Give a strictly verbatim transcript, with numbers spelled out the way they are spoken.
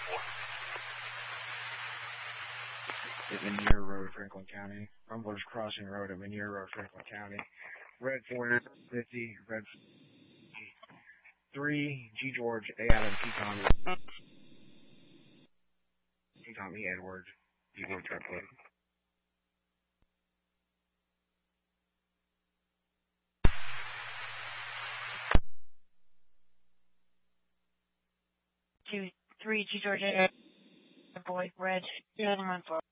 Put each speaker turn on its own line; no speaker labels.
At Vanier Road, Franklin County. Rumblers Crossing Road at Vanier Road, Franklin County. Red four fifty, Red three, G George, A Adam, T Tommy, T Tommy Edward, G George Truckload.
Two, three, G George, A boy, Red, seven one four.